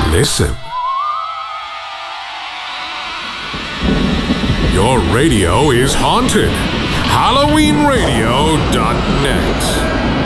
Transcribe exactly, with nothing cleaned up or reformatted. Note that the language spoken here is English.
Listen. Your radio is haunted. Halloween Radio dot net